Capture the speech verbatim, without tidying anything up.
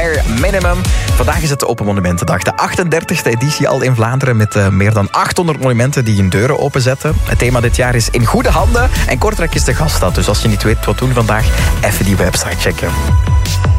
Bare Minimum. Vandaag is het de Open Monumentendag. De achtendertigste editie al in Vlaanderen met uh, meer dan achthonderd monumenten die hun deuren openzetten. Het thema dit jaar is In Goede Handen. En Kortrijk is de gaststad. Dus als je niet weet wat doen vandaag, even die website checken.